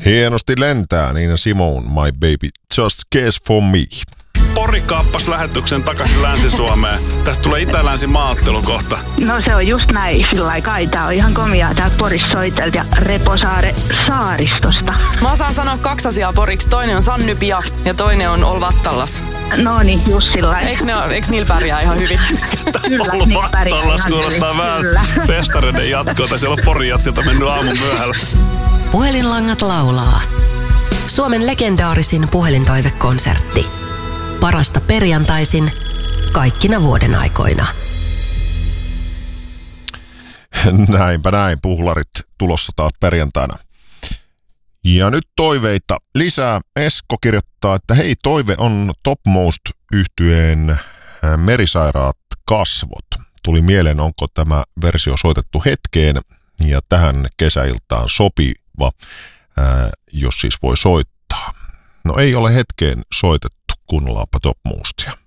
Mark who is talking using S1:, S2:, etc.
S1: Hienosti lentää Nina Simone, My Baby Just Cares For Me.
S2: Pori kaappasi lähetyksen takaisin Länsi-Suomeen. Tästä tulee itä-länsi maaottelu kohta.
S3: No se on just näin, sillä kai tää on ihan komiaa. Täältä Porissa soitelta ja Reposaare saaristosta.
S4: Mä osaan sanoa 2 asiaa poriksi. Toinen on Sannypia ja toinen on Olvattallas.
S3: No niin, just sillä
S4: Eiks niillä pärjää ihan hyvin?
S3: Kyllä, niillä pärjää
S2: Olvattallas
S3: ihan
S2: kuulostaa
S3: hyvin.
S2: vähän
S3: Kyllä.
S2: festareiden jatkoa. Siellä on Porijatsilta mennyt aamun myöhällä.
S5: Puhelinlangat laulaa. Suomen legendaarisin puhelintoivekonsertti. Parasta perjantaisin kaikkina vuoden aikoina.
S1: Näinpä näin, puhlarit tulossa taas perjantaina. Ja nyt toiveita lisää. Esko kirjoittaa, että hei, toive on Topmost -yhtyeen Merisairaat kasvot. Tuli mieleen, onko tämä versio soitettu hetkeen ja tähän kesäiltaan sopiva, jos siis voi soittaa. No ei ole hetkeen soitettu, kuunnellaanpa Topmostia.